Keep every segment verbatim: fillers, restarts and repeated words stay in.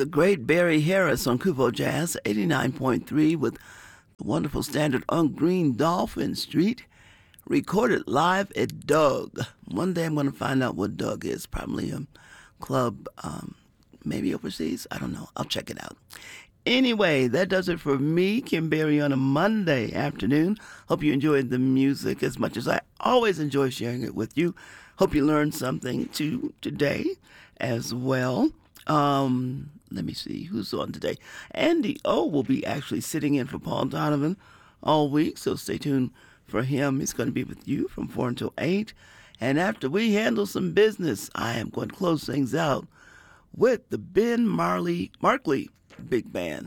the great Barry Harris on Kuvo Jazz, eighty-nine point three, with the wonderful standard on Green Dolphin Street, recorded live at Doug. One day I'm going to find out what Doug is, probably a club, um, maybe overseas. I don't know. I'll check it out. Anyway, that does it for me, Kim Berry, on a Monday afternoon. Hope you enjoyed the music as much as I always enjoy sharing it with you. Hope you learned something too today as well. Um, let me see who's on today. Andy O will be actually sitting in for Paul Donovan all week, so stay tuned for him. He's going to be with you from four until eight. And after we handle some business, I am going to close things out with the Ben Marley Markley Big Band.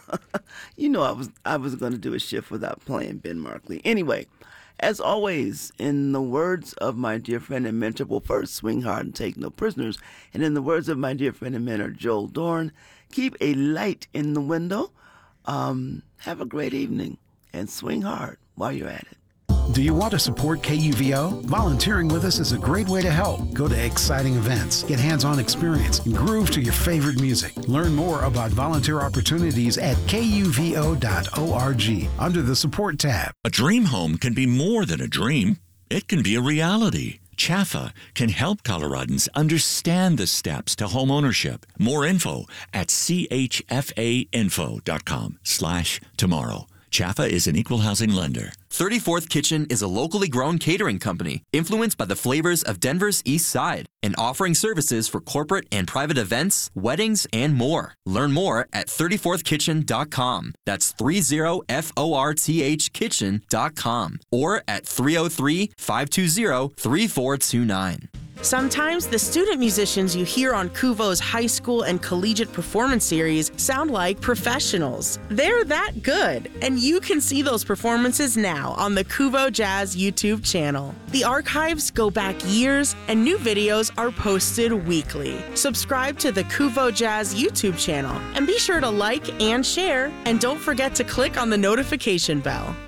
You know I was I was going to do a shift without playing Ben Markley. Anyway, as always, in the words of my dear friend and mentor, well, first, swing hard and take no prisoners. And in the words of my dear friend and mentor, Joel Dorn, keep a light in the window. Um, have a great evening and swing hard while you're at it. Do you want to support K U V O? Volunteering with us is a great way to help. Go to exciting events, get hands-on experience, and groove to your favorite music. Learn more about volunteer opportunities at K U V O dot org under the Support tab. A dream home can be more than a dream. It can be a reality. Chaffa can help Coloradans understand the steps to home ownership. More info at C H F A info dot com slash tomorrow. Chaffa is an equal housing lender. thirty-fourth Kitchen is a locally grown catering company influenced by the flavors of Denver's East Side and offering services for corporate and private events, weddings, and more. Learn more at thirty-fourth kitchen dot com. That's thirty F O R T H kitchen dot com or at three oh three, five two zero, three four two nine. Sometimes the student musicians you hear on Kuvo's high school and collegiate performance series sound like professionals. They're that good, and you can see those performances now on the Kuvo Jazz YouTube channel. The archives go back years, and new videos are posted weekly. Subscribe to the Kuvo Jazz YouTube channel, and be sure to like and share, and don't forget to click on the notification bell.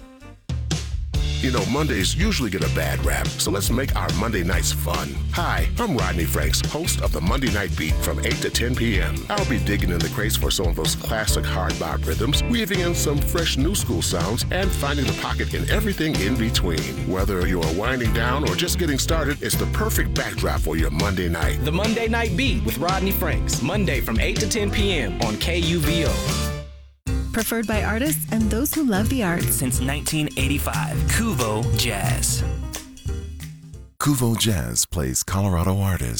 You know, Mondays usually get a bad rap, so let's make our Monday nights fun. Hi, I'm Rodney Franks, host of the Monday Night Beat from eight to ten p.m. I'll be digging in the crates for some of those classic hard bop rhythms, weaving in some fresh new school sounds, and finding the pocket in everything in between. Whether you're winding down or just getting started, it's the perfect backdrop for your Monday night. The Monday Night Beat with Rodney Franks, Monday from eight to ten p.m. on K U V O. Preferred by artists and those who love the arts. Since nineteen eighty-five, Kuvo Jazz. Kuvo Jazz plays Colorado artists.